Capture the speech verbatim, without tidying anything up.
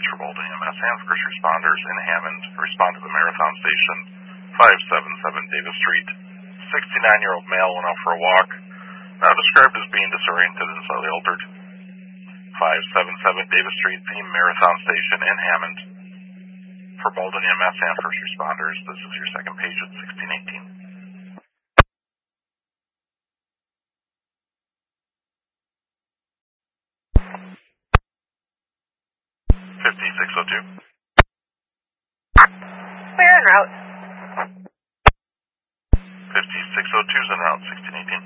for Baldwin E M S and first responders in Hammond. Respond to the Marathon Station, five seventy-seven Davis Street. sixty-nine-year-old male went out for a walk, now described as being disoriented and slightly altered. five seventy-seven Davis Street, the Marathon Station in Hammond. For Baldwin E M S and first responders, this is your second page at sixteen eighteen. fifty-six oh two. Clear en route. fifty-six oh two is en route, sixteen eighteen.